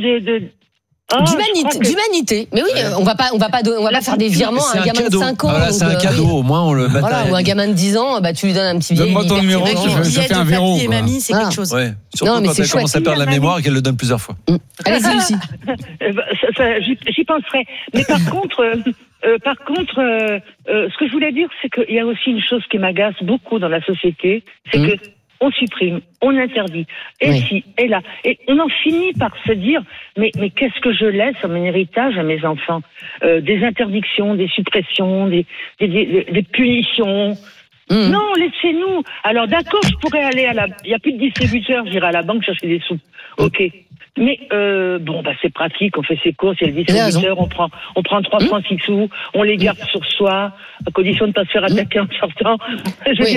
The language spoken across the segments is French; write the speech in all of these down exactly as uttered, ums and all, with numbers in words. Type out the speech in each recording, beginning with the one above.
de... de... Oh, d'humanité, que... d'humanité. Mais oui, ouais. on va pas, on va pas, on va pas faire des virements à un, un gamin cadeau. de cinq ans. Voilà, donc, c'est un cadeau, euh, au moins on le matérialise. Voilà, ou un gamin de dix ans, bah tu lui donnes un petit billet. Donne-moi ton numéro, je, je, je fais un verrou. Et mamie, c'est voilà. quelque chose. Ouais. Surtout non, mais quand elle chouette. commence à perdre la mémoire et qu'elle le donne plusieurs fois. Mmh. Allez-y, Lucie. ça, ça, j'y, j'y penserai. Mais par contre, euh, euh, par contre, euh, euh, ce que je voulais dire, c'est qu'il y a aussi une chose qui m'agace beaucoup dans la société, c'est mmh. que on supprime, on interdit, et oui. si, et là, et on en finit par se dire, mais mais qu'est-ce que je laisse en mon héritage à mes enfants ? euh, Des interdictions, des suppressions, des des, des, des punitions. Mmh. Non, laissez-nous. Alors d'accord, je pourrais aller à la, il y a plus de distributeurs, j'irai à la banque chercher des sous. Ok. Mais euh, bon, bah c'est pratique. On fait ses courses, il y a le distributeur, on prend, on prend trois francs six sous, on les garde mmh. sur soi, à condition de pas se faire attaquer mmh. en sortant. Je veux oui. dire.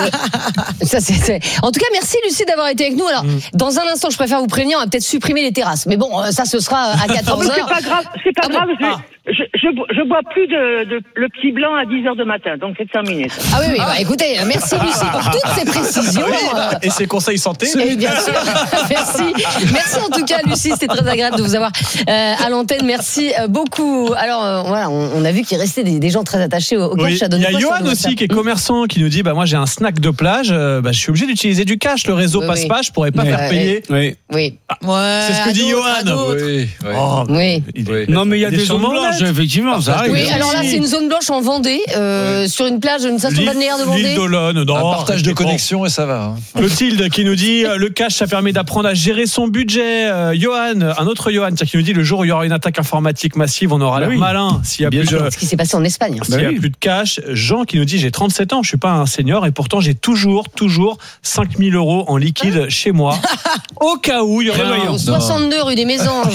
Ça, c'est, c'est... En tout cas, merci Lucie d'avoir été avec nous. Alors, mmh. dans un instant, je préfère vous prévenir, on va peut-être supprimer les terrasses. Mais bon, ça, ce sera à quatorze heures. C'est pas grave, c'est pas ah grave. Bon ah. Je, je, je bois plus de, de le petit blanc à dix heures du matin, donc c'est terminé. Ça. Ah oui, oui. Bah, écoutez, merci Lucie pour toutes ces précisions. Et ces conseils santé. Et bien sûr. Merci. Merci en tout cas, Lucie. C'était très agréable de vous avoir euh, à l'antenne. Merci beaucoup. Alors euh, voilà, on, on a vu qu'il restait des, des gens très attachés au, au oui. cash. Il y a Johan aussi qui est commerçant qui nous dit bah moi j'ai un snack de plage, euh, bah, je suis obligé d'utiliser du cash. Le réseau oui, passe oui. pas, je pourrais pas oui. faire payer. Oui. Oui. Ah, ouais, c'est ce que dit Johan. Oui. Oui. Oh, oui. oui. Non mais il y a des, des zones blanches, effectivement. Ça arrive. Oui, alors là c'est une zone blanche en Vendée, euh, oui. sur une plage, une station balnéaire de Vendée. L'île d'Olonne, non. Un partage de connexion et ça va. Hein. Clotilde qui nous dit le cash ça permet d'apprendre à gérer son budget. Euh, Johan, un autre Johan qui nous dit le jour où il y aura une attaque informatique massive, on aura bah l'air oui. malin. S'il y a Bien plus sûr. de... Ce qui s'est passé en Espagne. S'il y a oui. plus de cash. Jean qui nous dit j'ai trente-sept ans, je suis pas un senior et pourtant j'ai toujours, toujours cinq mille euros en liquide ah. chez moi. Au cas où il y aurait un... soixante-deux rue des Mésanges.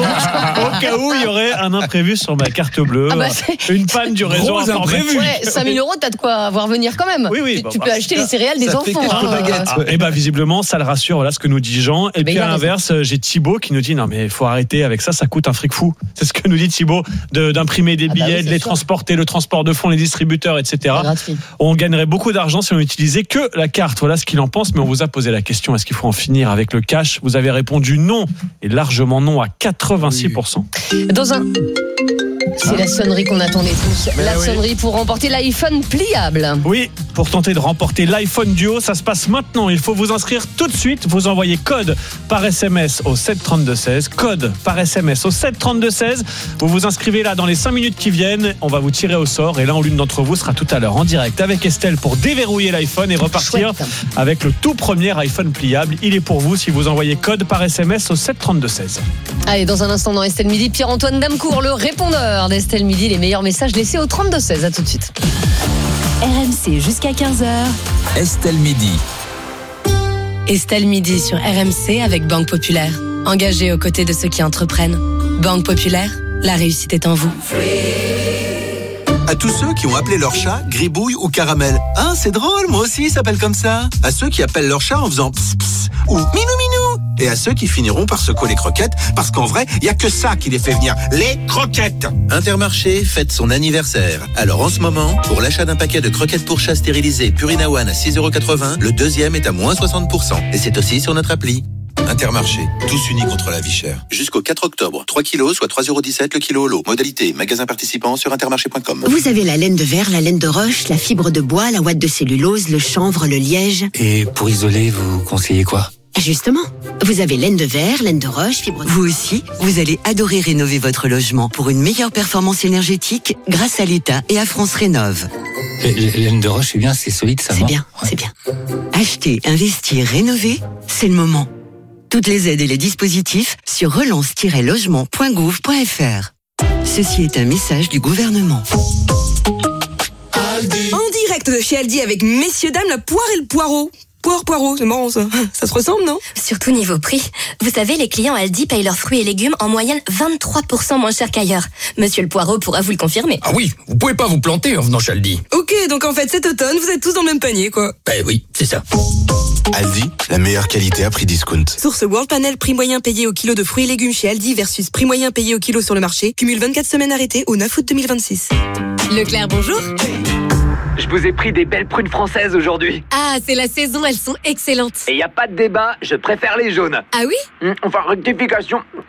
Au cas où il y aurait un imprévu sur ma carte bleue. Ah bah une panne du réseau imprévu. Ouais, cinq mille euros, t'as de quoi voir venir quand même. Oui, oui. Tu, bah, tu bah, peux acheter les céréales des enfants. Hein. Ah, et bah visiblement, ça le rassure. Voilà ce que nous dit Jean. Et mais puis à l'inverse, j'ai Thibaut qui nous dit non mais il faut arrêter avec ça, ça coûte un fric fou. C'est ce que nous dit Thibaut, de, d'imprimer des billets, ah bah oui, de les sûr. transporter, le transport de fonds, les distributeurs, et cetera. On gagnerait beaucoup d'argent si on utilisait que la carte. Voilà ce qu'il en pense. Mais on vous a posé la question est-ce qu'il faut en finir avec le cash ? Vous avez répondu non et largement non à quatre-vingt-six pour cent. Dans un C'est la sonnerie qu'on attendait tous. Mais la oui. sonnerie pour remporter l'iPhone pliable. Oui, pour tenter de remporter l'iPhone Duo, ça se passe maintenant. Il faut vous inscrire tout de suite. Vous envoyez code par S M S au sept trente-deux seize. Code par S M S au sept trente-deux seize. Vous vous inscrivez là dans les cinq minutes qui viennent. On va vous tirer au sort. Et l'un ou l'une d'entre vous sera tout à l'heure en direct avec Estelle pour déverrouiller l'iPhone et repartir Chouette. avec le tout premier iPhone pliable. Il est pour vous si vous envoyez code par S M S au sept trente-deux seize. Allez, dans un instant dans Estelle Midi, Pierre-Antoine Damecourt, le répondeur d'Estelle Midi, les meilleurs messages laissés au trente-deux seize. À tout de suite. R M C jusqu'à quinze heures. Estelle Midi. Estelle Midi sur R M C avec Banque Populaire. Engagée aux côtés de ceux qui entreprennent. Banque Populaire, la réussite est en vous. À tous ceux qui ont appelé leur chat Gribouille ou Caramel. Hein, c'est drôle, moi aussi, il s'appelle comme ça. À ceux qui appellent leur chat en faisant pss pss ou minou minou. Et à ceux qui finiront par secouer les croquettes, parce qu'en vrai, il n'y a que ça qui les fait venir, les croquettes. Intermarché fête son anniversaire. Alors en ce moment, pour l'achat d'un paquet de croquettes pour chat stérilisées Purina One à six euros quatre-vingts, le deuxième est à moins soixante pour cent. Et c'est aussi sur notre appli. Intermarché, tous unis contre la vie chère. Jusqu'au quatre octobre, trois kilos, soit trois euros dix-sept le kilo au lot. Modalité, magasin participant sur intermarché point com. Vous avez la laine de verre, la laine de roche, la fibre de bois, la ouate de cellulose, le chanvre, le liège. Et pour isoler, vous conseillez quoi ? Justement, vous avez laine de verre, laine de roche, fibre de... Vous aussi, vous allez adorer rénover votre logement pour une meilleure performance énergétique grâce à l'État et à France Rénov'. Laine de roche, c'est bien, c'est solide, ça. C'est bien, ouais. c'est bien. Acheter, investir, rénover, c'est le moment. Toutes les aides et les dispositifs sur relance tiret logement point gouv point f r. Ceci est un message du gouvernement. Aldi. En direct de chez Aldi avec messieurs dames la poire et le poireau. Poire, poireau, c'est marrant ça. Ça se ressemble, non ? Surtout niveau prix. Vous savez, les clients Aldi payent leurs fruits et légumes en moyenne vingt-trois pour cent moins cher qu'ailleurs. Monsieur le poireau pourra vous le confirmer. Ah oui, vous pouvez pas vous planter en venant chez Aldi. Ok, donc en fait cet automne, vous êtes tous dans le même panier, quoi. Ben oui, c'est ça. Aldi, la meilleure qualité à prix discount. Source World Panel, prix moyen payé au kilo de fruits et légumes chez Aldi versus prix moyen payé au kilo sur le marché. Cumule vingt-quatre semaines arrêtées au neuf août deux mille vingt-six. Leclerc, bonjour. Je vous ai pris des belles prunes françaises aujourd'hui. Ah, c'est la saison, elles sont excellentes. Et y a pas de débat, je préfère les jaunes. Ah oui ? Enfin, rectification,